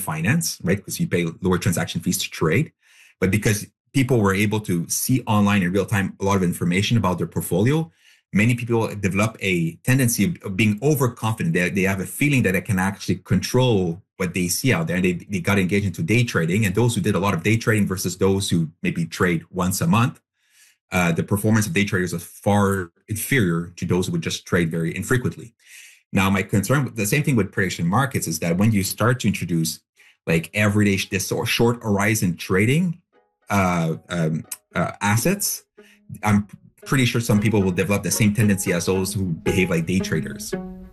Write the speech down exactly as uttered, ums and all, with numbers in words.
finance, right? Because you pay lower transaction fees to trade. But because people were able to see online in real time a lot of information about their portfolio, many people develop a tendency of being overconfident. They, they have a feeling that they can actually control what they see out there. And they, they got engaged into day trading. And those who did a lot of day trading versus those who maybe trade once a month, uh, the performance of day traders is far inferior to those who would just trade very infrequently. Now, my concern, the same thing with prediction markets, is that when you start to introduce like everyday, this sort of short horizon trading uh, um, uh, assets, I'm pretty sure some people will develop the same tendency as those who behave like day traders.